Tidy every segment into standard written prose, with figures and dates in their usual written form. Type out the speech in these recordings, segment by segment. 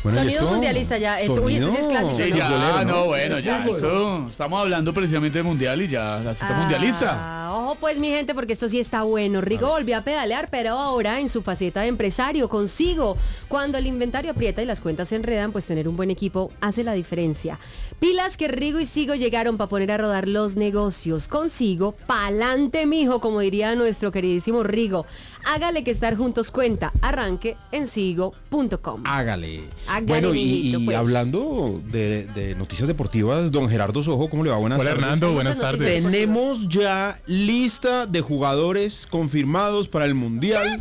Bueno, Sonido mundialista ya. Uy, ese sí es clásico. Sí, ¿no? ya, no, bueno, ya. Estamos hablando precisamente de mundial y ya, la cita mundialista. Ojo pues mi gente, porque esto sí está bueno. Rigo volvió a pedalear, pero ahora en su faceta de empresario, consigo. Cuando el inventario aprieta y las cuentas se enredan, pues tener un buen equipo hace la diferencia. Pilas que Rigo y Sigo llegaron para poner a rodar los negocios. Consigo, pa'lante mijo, como diría nuestro queridísimo Rigo. Hágale que estar juntos cuenta. Arranque en sigo.com. Hágale. Hágale, mijito, y pues. hablando de noticias deportivas, don Gerardo Sojo, ¿cómo le va? Buenas Hola tardes. Hernando, buenas Muchas tardes. noticias. Tenemos ya lista de jugadores confirmados para el Mundial.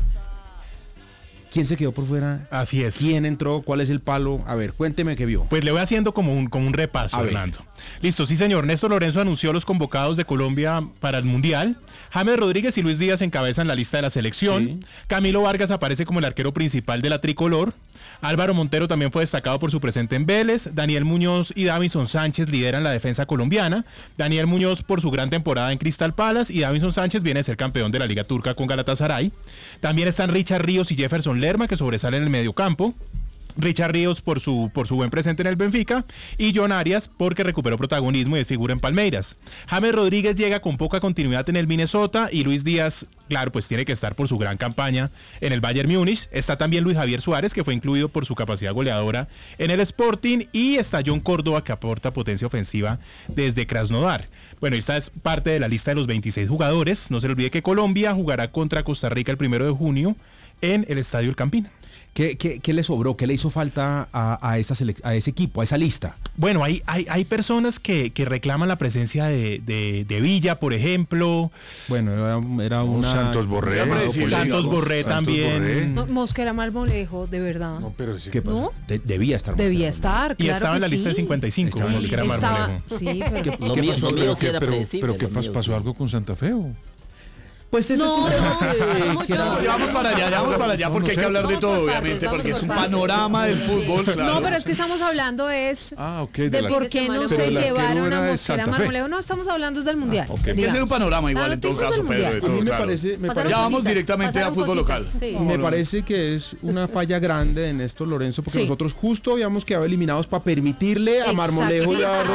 ¿Quién se quedó por fuera? Así es. ¿Quién entró? ¿Cuál es el palo? A ver, cuénteme qué vio. Pues le voy haciendo como un repaso, A ver. Hernando. Listo, sí señor. Néstor Lorenzo anunció los convocados de Colombia para el Mundial. James Rodríguez y Luis Díaz encabezan la lista de la selección. Sí. Camilo Vargas aparece como el arquero principal de la tricolor. Álvaro Montero también fue destacado por su presente en Vélez. Daniel Muñoz y Davinson Sánchez lideran la defensa colombiana. Daniel Muñoz por su gran temporada en Crystal Palace y Davinson Sánchez viene a ser campeón de la Liga Turca con Galatasaray. También están Richard Ríos y Jefferson Lerma, que sobresalen en el mediocampo. Richard Ríos por su buen presente en el Benfica y John Arias porque recuperó protagonismo y es figura en Palmeiras. James Rodríguez llega con poca continuidad en el Minnesota y Luis Díaz, claro, pues tiene que estar por su gran campaña en el Bayern Múnich. Está también Luis Javier Suárez, que fue incluido por su capacidad goleadora en el Sporting, y está John Córdoba, que aporta potencia ofensiva desde Krasnodar. Bueno, esta es parte de la lista de los 26 jugadores. No se le olvide que Colombia jugará contra Costa Rica el 1 de junio en el Estadio El Campín. ¿Qué le sobró? ¿Qué le hizo falta a ese equipo, a esa lista? Bueno, hay personas que reclaman la presencia de Villa, por ejemplo. Bueno, era una... Santos Borré. Santos Borré también. No, Mosquera Malmolejo, de verdad. No, pero sí. ¿Qué pasó? ¿No? Debía estar. Debía estar, Y claro estaba que en la lista de sí. 55, Estaba en la como que era Estaba, Marmolejo. sí, pero... Lo mío sí era predecible, pero ¿qué lo mío pasó sí. algo con Santa Fe? ¿O? Pues ese No, es un tema mucho. que era- Ya vamos para allá porque hay que hablar de Vamos todo, por obviamente, partes, porque es un vamos por panorama del partes. fútbol, claro. No, pero es que estamos hablando es Ok, de la- por qué no Pero se el arquero llevaron era a de Mosquera Santa Fe. Marmolejo. No, estamos hablando desde el Mundial. ok. Tiene que ser un panorama igual La en todo noticia caso, del Pedro, Mundial. de A todo, mí me claro. parece, Pasaron Ya vamos cositas, directamente a pasaron fútbol cositas, local. sí. me parece que es una falla grande de Néstor Lorenzo, porque Sí. nosotros justo habíamos quedado eliminados para permitirle a Exacto. Marmolejo y a Sí.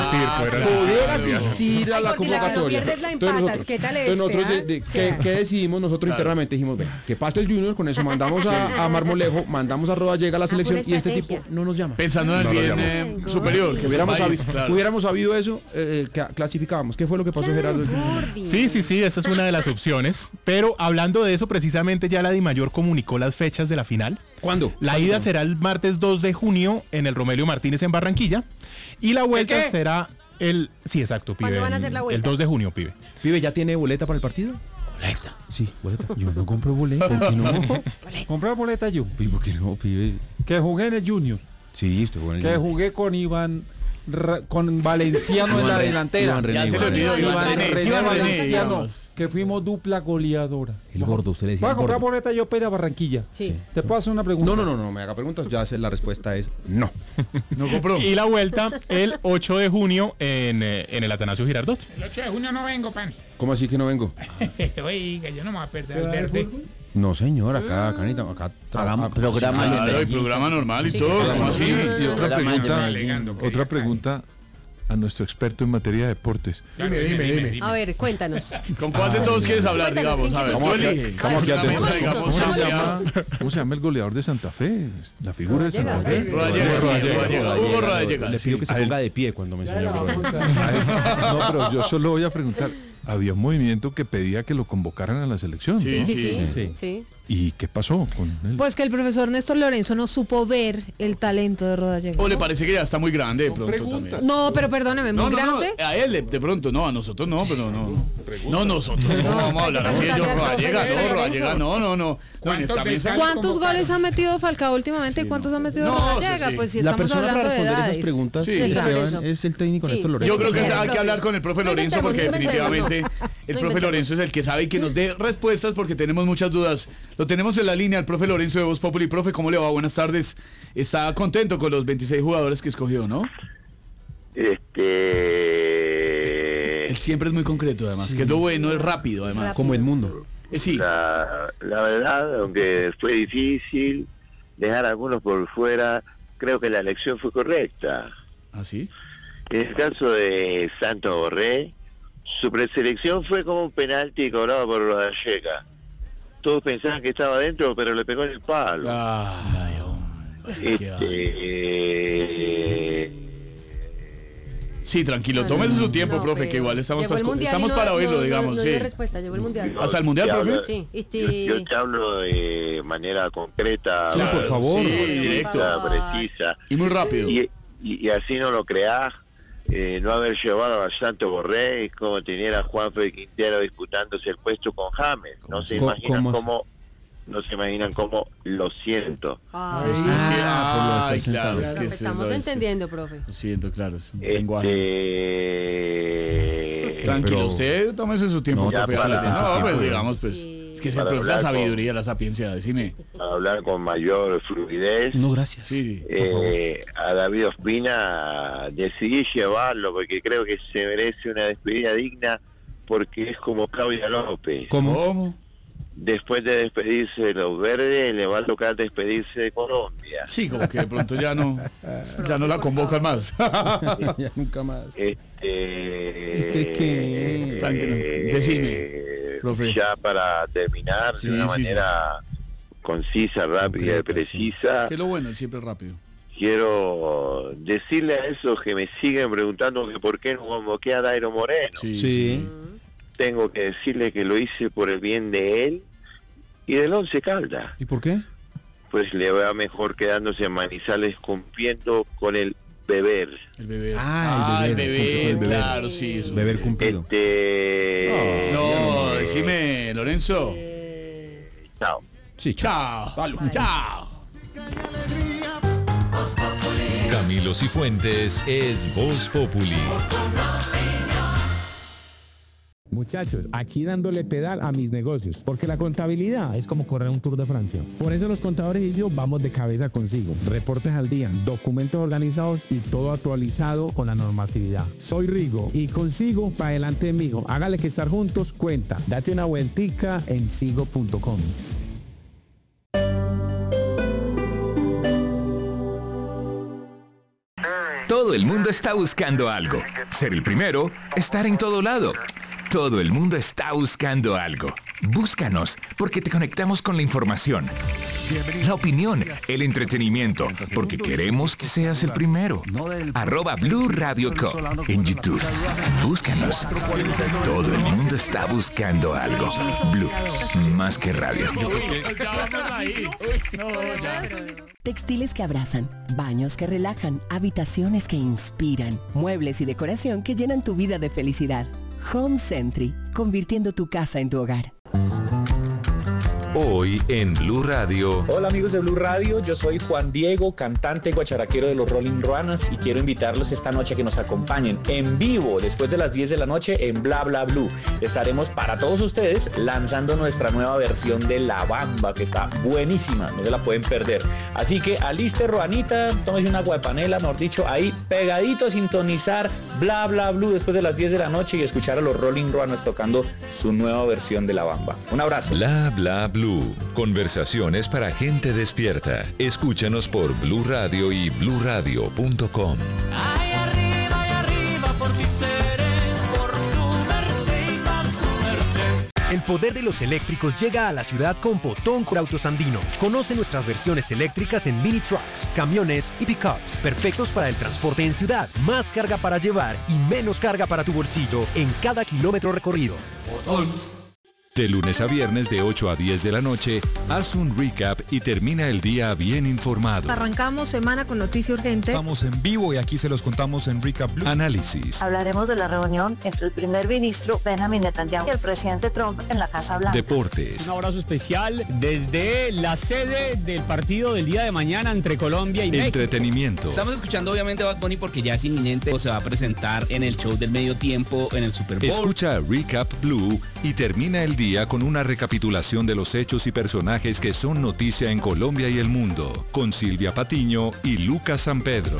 poder asistir a Ay, la Cortila, convocatoria. cuando pierdes la empatas, ¿qué tal entonces este, nosotros ¿qué decidimos? Nosotros internamente dijimos, venga, que pase el Junior, con eso mandamos a Marmolejo, mandamos a Rodallega a la selección pura y este estrategia. tipo no nos llama. Pensando en el No lo bien llamó. superior, que Hubiéramos, es el país, sabido, claro. hubiéramos sabido eso, clasificábamos. ¿Qué fue lo que pasó, Gerardo? Sí, esa es una de las opciones. Pero hablando de eso, precisamente ya la DIMAYOR comunicó las fechas de la final. ¿Cuándo? La ida será el martes 2 de junio en el Romelio Martínez en Barranquilla. Y la vuelta será el... Sí, exacto, pibe. ¿Cuándo van a hacer la El vuelta? 2 de junio, pibe. Pibe, ¿ya tiene boleta para el partido? Boleta. Sí, boleta. Yo no compro boleta. ¿Por qué no? Compré boleta yo, ¿Y por qué no, pibe? que jugué en el Junior, Sí, estoy bueno. que jugué con con Valenciano en la delantera. Iván René, Ya se le olvidó, Iván Iván René, René Iván René, Valenciano, digamos. que fuimos dupla goleadora. El gordo, usted le decía. Voy a el comprar gordo. boleta yo para ir a Barranquilla. Sí. ¿Te puedo hacer una pregunta? No, me haga preguntas. Ya sé, la respuesta es no. No compró. Y la vuelta el 8 de junio en el Atanasio Girardot. El 8 de junio no vengo, pan. ¿Cómo así que no vengo? Oiga, yo no me voy a perder el verde. No, señor, acá Hagamos trabajamos. programa de Claro, el Medellín. programa normal y Sí, todo, claro. ¿cómo así? Y otra Programa de pregunta, Medellín. otra pregunta a nuestro experto en materia de deportes. Dime. A ver, cuéntanos. ¿Con cuál de todos quieres hablar, Cuéntanos, digamos? A ver, ¿quién tú quiere? elige. Estamos aquí Una atentos. mesa, digamos, ¿Cómo se amplia. llama el goleador de Santa Fe? La figura de Santa Fe. Rodallega, sí, Rodallega. Hugo Rodallega. Le pido que se A él. ponga de pie cuando me enseñe. No, pero yo solo voy a preguntar. Había un movimiento que pedía que lo convocaran a la selección. Sí, ¿no? Sí. Sí. ¿Y qué pasó con él? Pues que el profesor Néstor Lorenzo no supo ver el talento de Rodallega. O le parece que ya está muy grande de pronto también. No, pero perdóneme, muy grande. A él de pronto, no, a nosotros no, pero no. No, nosotros no vamos a hablar así de yo, Rodallega, no. En esta mesa. ¿Cuántos goles ha metido Falcao últimamente y cuántos ha metido No, Rodallega? sí. Pues si La estamos persona para hablando de responder esas edades. preguntas, Sí. Esteban, es el técnico Sí. Néstor Lorenzo. Yo creo que Sí, hay que hablar con el profe Lorenzo porque inventemos, definitivamente el no profe inventemos. Lorenzo es el que sabe y que nos dé respuestas porque tenemos muchas dudas. Lo tenemos en la línea, el profe Lorenzo de Voz Populi. Profe, ¿cómo le va? Buenas tardes. Está contento con los 26 jugadores que escogió, ¿no? Él siempre es muy concreto, además, que es lo bueno, es rápido, además. Como el mundo. Sí. La verdad, aunque fue difícil dejar a algunos por fuera, creo que la elección fue correcta. ¿Ah, sí? En el caso de Santos Borré, su preselección fue como un penalti cobrado por Rodallega. Todos pensaban que estaba adentro, pero le pegó en el palo. Ay, hombre. Sí, tranquilo, tómese su tiempo, profe, que igual estamos para oírlo, digamos. No sí. dio respuesta, llegó el mundial. ¿Hasta el mundial, profe? Sí, Yo te hablo de manera concreta, Sí, por favor. Sí, directo. precisa. Y muy rápido. Y así no lo creás. No haber llevado a Santos Borré, como tener a Juanfe Quintero disputándose el puesto con James. No se imaginan cómo lo siento. Ay, claro. Es que Estamos entendiendo, profe. Lo siento, claro. Es un lenguaje. Tranquilo, usted tómese su tiempo. Pues digamos, pues. Es que siempre es la sabiduría, la sapiencia, decime. Para hablar con mayor fluidez. No, gracias. Sí, a David Ospina decidí llevarlo porque creo que se merece una despedida digna, porque es como Claudia López. ¿Cómo? Después de despedirse de los verdes, le va a tocar despedirse de Colombia. Sí, como que de pronto ya no la convocan más. Ya nunca más. Decime, profe. Ya para terminar, de una manera concisa, rápida y precisa, Que lo bueno, siempre rápido. quiero decirle a esos que me siguen preguntando que por qué no convoqué a Dairo Moreno. Sí. Tengo que decirle que lo hice por el bien de él y del Once Caldas. ¿Y por qué? Pues le va mejor quedándose en Manizales cumpliendo con el beber. El bebé. El bebé, claro, sí. Eso. Beber cumplido. No, decime, Lorenzo. Chao. Sí, Chao. Chao. Camilo Cifuentes es Voz Populi. Muchachos, aquí dándole pedal a mis negocios, porque la contabilidad es como correr un Tour de Francia. Por eso los contadores y yo vamos de cabeza consigo. Reportes al día, documentos organizados y todo actualizado con la normatividad. Soy Rigo y consigo para adelante, mijo. Hágale que estar juntos cuenta. Date una vueltica en sigo.com. Todo el mundo está buscando algo. Ser el primero, estar en todo lado. Todo el mundo está buscando algo. Búscanos, porque te conectamos con la información, la opinión, el entretenimiento, porque queremos que seas el primero. @Blue Radio Co. en YouTube. Búscanos. Todo el mundo está buscando algo. Blue, más que radio. Textiles que abrazan, baños que relajan, habitaciones que inspiran, muebles y decoración que llenan tu vida de felicidad. Home Sentry, convirtiendo tu casa en tu hogar. Hoy en Blue Radio. Hola amigos de Blue Radio, yo soy Juan Diego, cantante guacharaquero de los Rolling Ruanas y quiero invitarlos esta noche a que nos acompañen en vivo después de las 10 de la noche en Bla Bla Blue. Estaremos para todos ustedes lanzando nuestra nueva versión de La Bamba, que está buenísima, no se la pueden perder. Así que aliste Ruanita, tómese un agua de panela, mejor dicho, ahí pegadito a sintonizar Bla Bla Blue después de las 10 de la noche y escuchar a los Rolling Ruanas tocando su nueva versión de La Bamba. Un abrazo. Bla Bla Blue. Conversaciones para gente despierta. Escúchanos por Blue Radio y bluradio.com. El poder de los eléctricos llega a la ciudad con Potón Autos Andinos. Conoce nuestras versiones eléctricas en mini trucks, camiones y pickups, perfectos para el transporte en ciudad. Más carga para llevar y menos carga para tu bolsillo en cada kilómetro recorrido. Potón. De lunes a viernes de 8 a 10 de la noche, haz un recap y termina el día bien informado. Arrancamos semana con noticia urgente. Estamos en vivo y aquí se los contamos en Recap Blue. Análisis. Hablaremos de la reunión entre el primer ministro Benjamin Netanyahu y el presidente Trump en la Casa Blanca. Deportes. Un abrazo especial desde la sede del partido del día de mañana entre Colombia y México. Entretenimiento. Estamos escuchando obviamente Bad Bunny porque ya es inminente, se va a presentar en el show del medio tiempo en el Super Bowl. Escucha Recap Blue y termina el día con una recapitulación de los hechos y personajes que son noticia en Colombia y el mundo, con Silvia Patiño y Lucas San Pedro.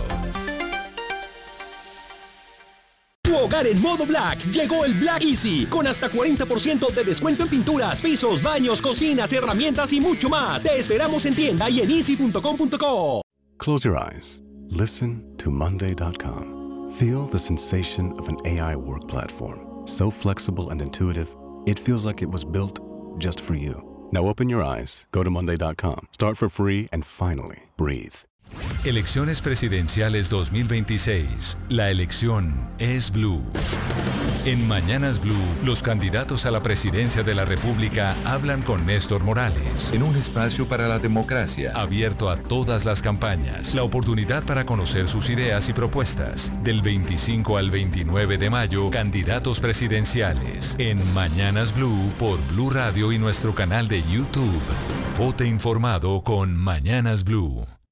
Tu hogar en modo Black. Llegó el Black Easy, con hasta 40% de descuento en pinturas, pisos, baños, cocinas, herramientas y mucho más. Te esperamos en tienda y en easy.com.co. Close your eyes. Listen to Monday.com. Feel the sensation of an AI work platform. So flexible and intuitive, it feels like it was built just for you. Now open your eyes, go to Monday.com, start for free, and finally, breathe. Elecciones presidenciales 2026. La elección es Blue. En Mañanas Blue, los candidatos a la presidencia de la República hablan con Néstor Morales. En un espacio para la democracia, abierto a todas las campañas. La oportunidad para conocer sus ideas y propuestas. Del 25 al 29 de mayo, candidatos presidenciales. En Mañanas Blue, por Blue Radio y nuestro canal de YouTube. Vote informado con Mañanas Blue.